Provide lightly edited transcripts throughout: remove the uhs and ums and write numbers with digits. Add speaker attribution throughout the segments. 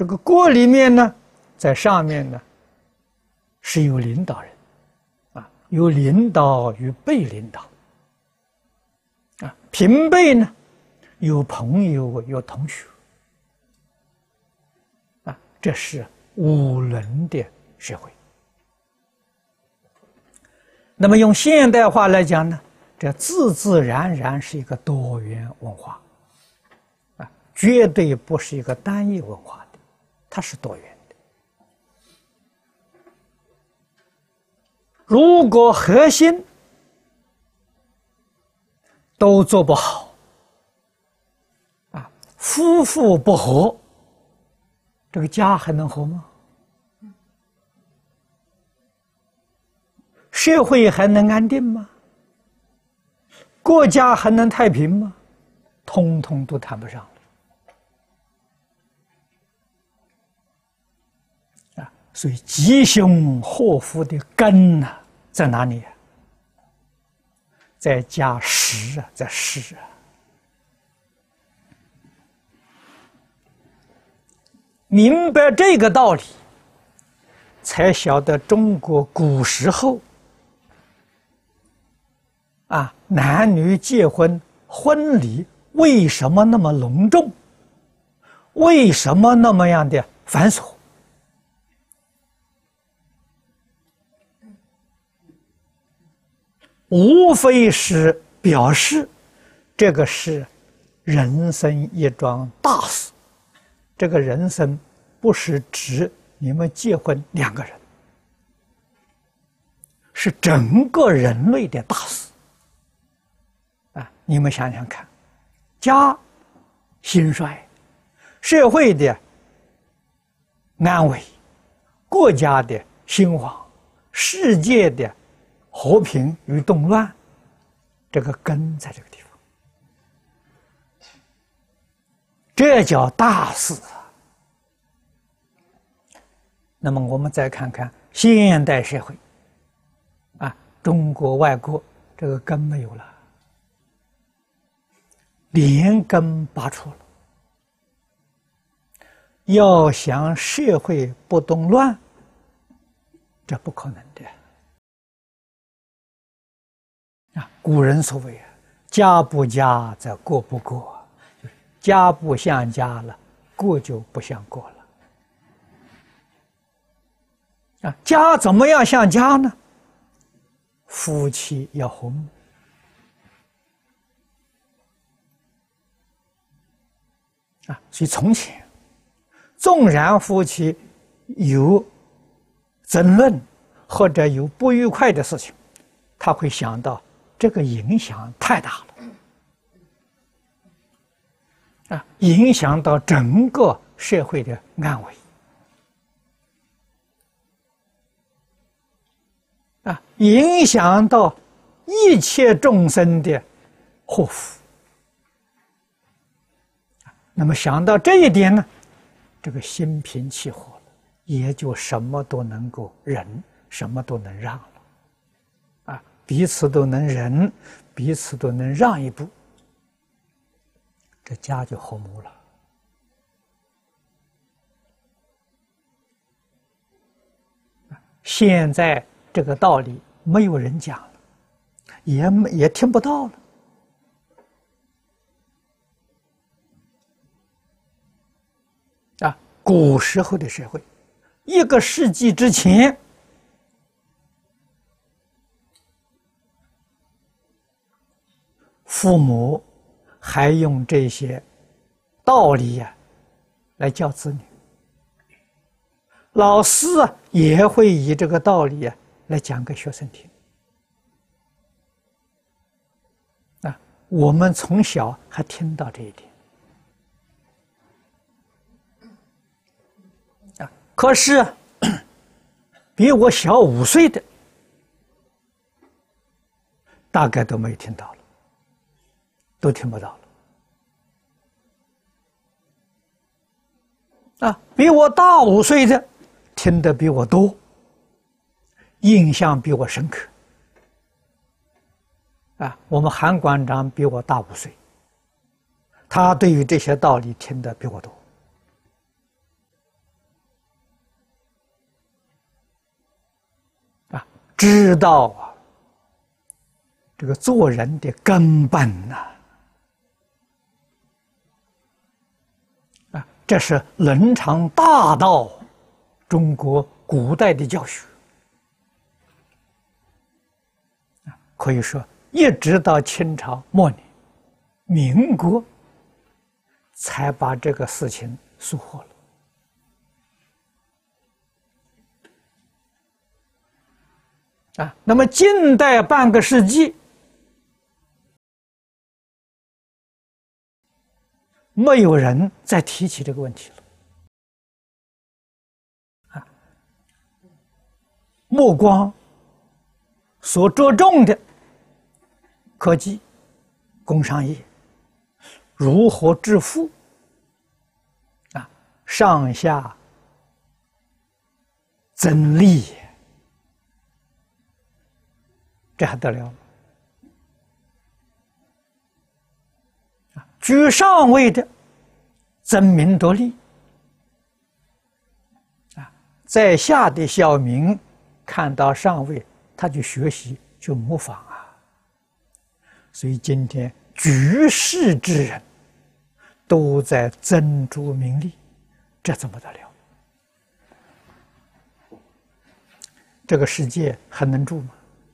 Speaker 1: 这个国里面呢，在上面呢是有领导人，有领导与被领导，平辈呢有朋友有同学，这是五伦的社会。那么用现代化来讲呢，这自自然然是一个多元文化，绝对不是一个单一文化的，它是多元的。如果核心都做不好，夫妇不和，这个家还能和吗？社会还能安定吗？国家还能太平吗？通通都谈不上了。所以吉凶祸福的根呢，在哪里？在家实在事。明白这个道理，才晓得中国古时候男女结婚婚礼为什么那么隆重，为什么那么样的繁琐？无非是表示这个是人生一桩大事。这个人生不是指你们结婚两个人，是整个人类的大事。你们想想看，家兴衰，社会的安危，国家的兴亡，世界的和平与动乱，这个根在这个地方，这叫大事。那么我们再看看现代社会，中国外国这个根没有了，连根拔除了。要想社会不动乱，这不可能的。古人所谓家不家则国不国，家不像家了，国就不像国了。家怎么样像家呢？夫妻要和睦。所以从前纵然夫妻有争论或者有不愉快的事情，他会想到这个影响太大了，影响到整个社会的安危，影响到一切众生的祸福。那么想到这一点呢，这个心平气和了，也就什么都能够忍，什么都能让了，彼此都能忍，彼此都能让一步，这家就和睦了。现在这个道理没有人讲了，也听不到了。古时候的社会，1个世纪之前，父母还用这些道理来教子女，老师也会以这个道理来讲给学生听。我们从小还听到这一点。可是比我小5岁的，大概都没听到了，都听不到了。比我大5岁的，听得比我多，印象比我深刻。我们韩馆长比我大5岁，他对于这些道理听得比我多。 知道啊，这个做人的根本呐，这是伦常大道，中国古代的教学，可以说一直到清朝末年、民国，才把这个事情疏忽了。那么近代半个世纪，没有人再提起这个问题了。目光所着重的科技、工商业，如何致富，上下增利，这还得了吗？居上位的争名夺利，在下的小民看到上位，他就学习，就模仿啊。所以今天居士之人都在争逐名利，这怎么得了？这个世界还能住吗？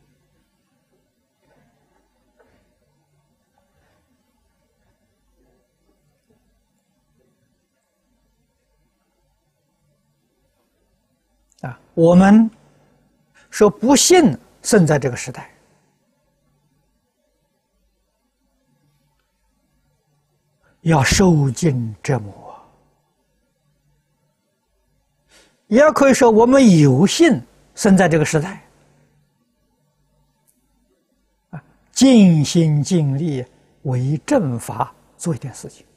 Speaker 1: 我们说不幸生在这个时代，要受尽折磨；也可以说我们有幸生在这个时代，尽心尽力为正法做一点事情。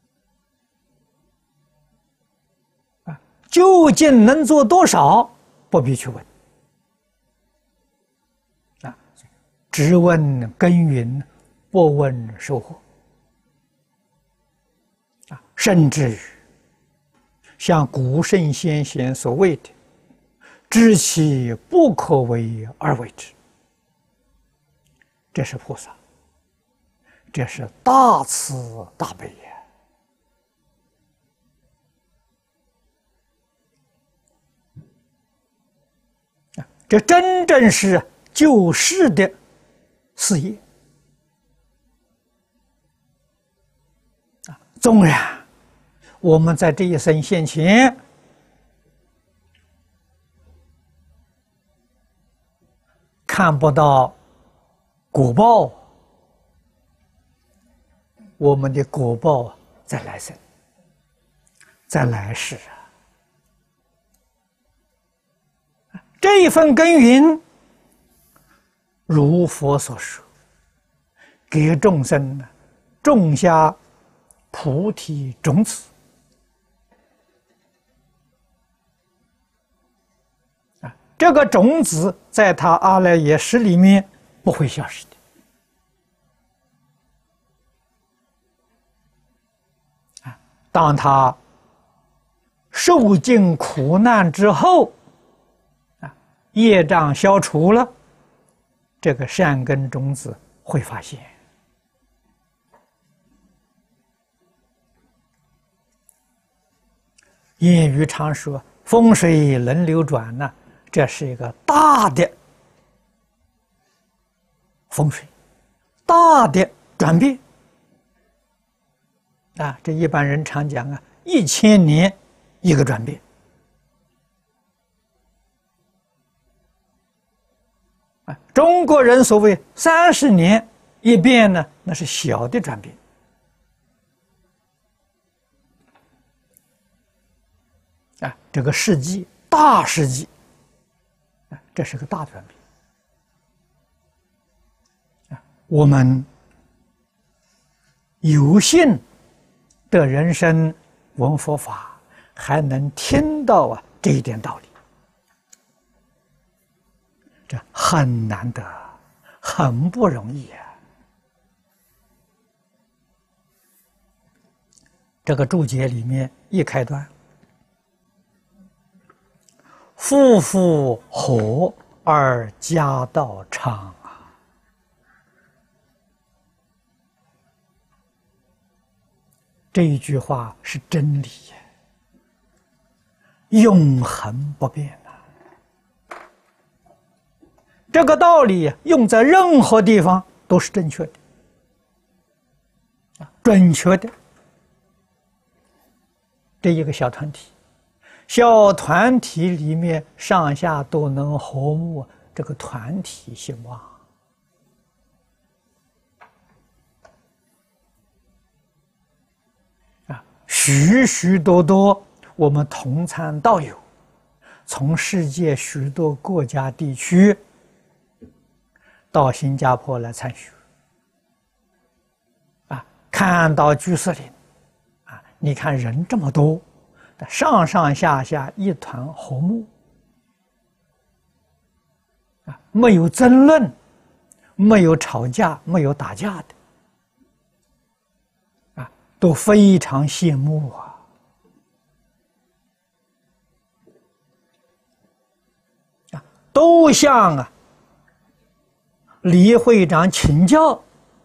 Speaker 1: 究竟能做多少，不必去问。只问耕耘，不问收获。甚至于像古圣先贤所谓的“知其不可为而为之”，这是菩萨，这是大慈大悲呀。这真正是救世的事业。纵然我们在这一生现前看不到果报，我们的果报在来生，在来世啊。这一份耕耘，如佛所说，给众生种下菩提种子，这个种子在他阿赖耶识里面不会消失的。当他受尽苦难之后，业障消除了，这个善根种子会发现。谚语常说“风水轮流转”呢，这是一个大的风水，大的转变。这一般人常讲1000年一个转变。中国人所谓30年一变呢，那是小的转变。这个世纪大世纪，这是个大转变。我们有幸的人生闻佛法，还能听到这一点道理。这很难得，很不容易啊！这个注解里面一开端，夫妇和而家道昌啊！这一句话是真理，永恒不变啊！这个道理用在任何地方都是正确的、准确的。这一个小团体，小团体里面上下都能和睦，这个团体兴旺啊！许许多多我们同参道友，从世界许多国家地区到新加坡来参学啊，看到居士林啊，你看人这么多，上上下下一团和睦啊，没有争论，没有吵架，没有打架的啊，都非常羡慕啊，都向李会长请教，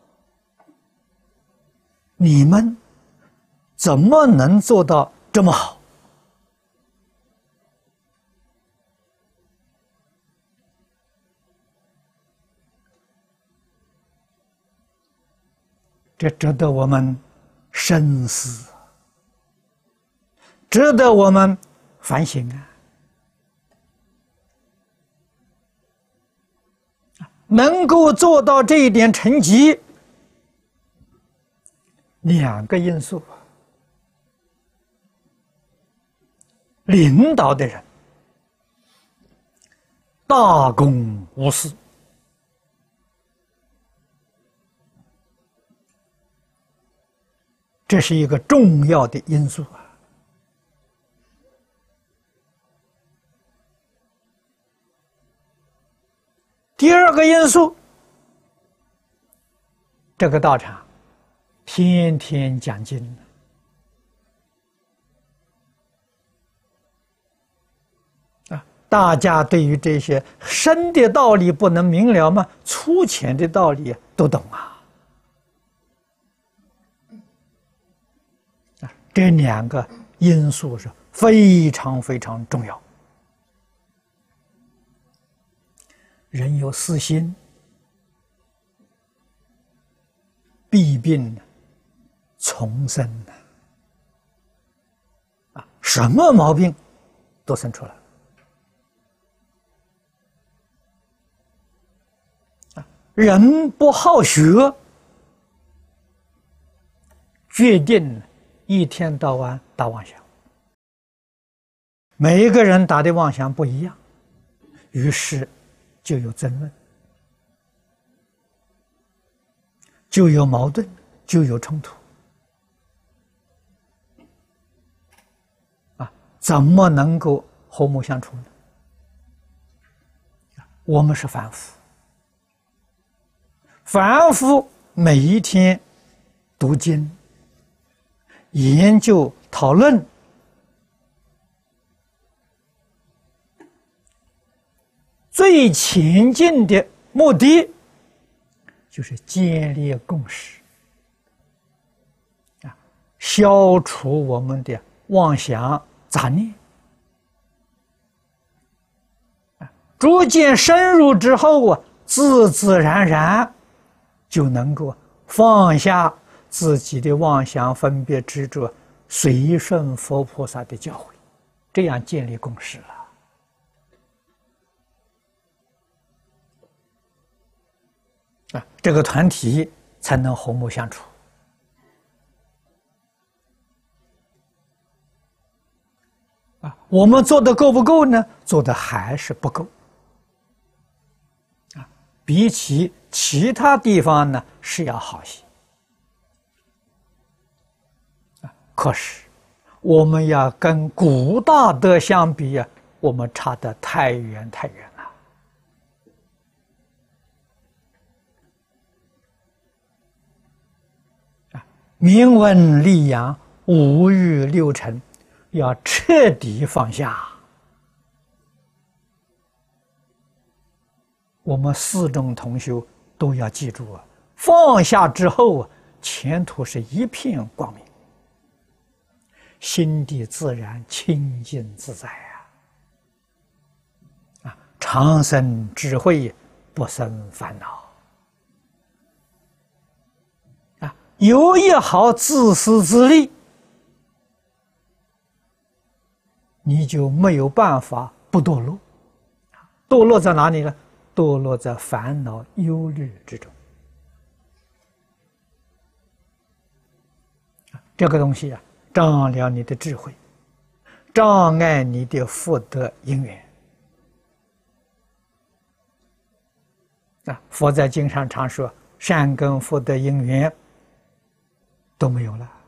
Speaker 1: 你们怎么能做到这么好？这值得我们深思，值得我们反省啊！能够做到这一点成绩，两个因素：领导的人大公无私，这是一个重要的因素啊。第二个因素，这个道场天天讲经啊，大家对于这些深的道理不能明了吗？粗浅的道理都懂啊。这两个因素是非常非常重要。人有私心，弊病丛生啊，什么毛病都生出来啊！人不好学，决定一天到晚打妄想，每一个人打的妄想不一样，于是就有争论，就有矛盾，就有冲突啊！怎么能够和睦相处呢？我们是凡夫，凡夫每一天读经、研究、讨论，最前进的目的就是建立共识啊，消除我们的妄想杂念啊，逐渐深入之后啊，自自然然就能够放下自己的妄想分别执着，随顺佛菩萨的教诲，这样建立共识了啊，这个团体才能和睦相处啊。我们做的够不够呢？做的还是不够啊，比起其他地方呢是要好些啊。可是我们要跟古大德相比啊，我们差得太远太远了。明文立养，五欲六尘，要彻底放下我们四众同修都要记住啊，放下之后啊，前途是一片光明，心地自然清净自在啊！长生智慧，不生烦恼啊！有一毫自私自利，你就没有办法不堕落。堕落在哪里呢？堕落在烦恼忧虑之中。这个东西啊，障了你的智慧，障碍你的福德因缘啊！佛在经上常说，善根福德因缘都没有了。